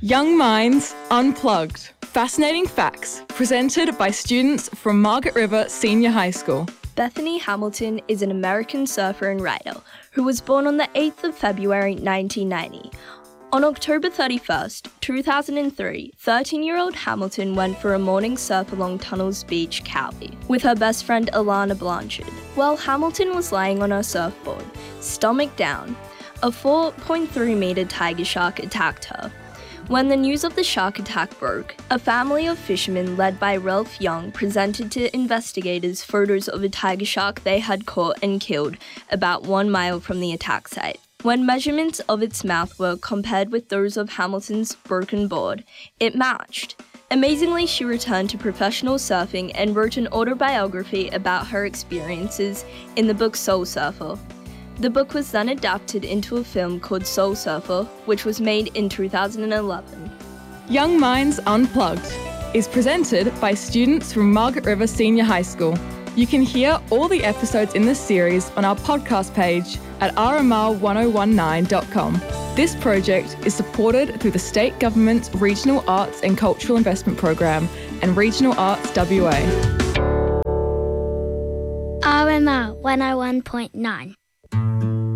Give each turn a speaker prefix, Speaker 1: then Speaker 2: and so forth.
Speaker 1: Young Minds Unplugged. Fascinating facts presented by students from Margaret River Senior High School.
Speaker 2: Bethany Hamilton is an American surfer and writer who was born on the 8th of February 1990. On October 31st, 2003, 13-year-old Hamilton went for a morning surf along Tunnels Beach, Cali, with her best friend Alana Blanchard. While Hamilton was lying on her surfboard, stomach down, a 4.3-meter tiger shark attacked her. When the news of the shark attack broke, a family of fishermen led by Ralph Young presented to investigators photos of a tiger shark they had caught and killed about 1 mile from the attack site. When measurements of its mouth were compared with those of Hamilton's broken board, it matched. Amazingly, she returned to professional surfing and wrote an autobiography about her experiences in the book Soul Surfer. The book was then adapted into a film called Soul Surfer, which was made in 2011.
Speaker 1: Young Minds Unplugged is presented by students from Margaret River Senior High School. You can hear all the episodes in this series on our podcast page at rmr1019.com. This project is supported through the State Government's Regional Arts and Cultural Investment Program and Regional Arts WA.
Speaker 3: RMR 101.9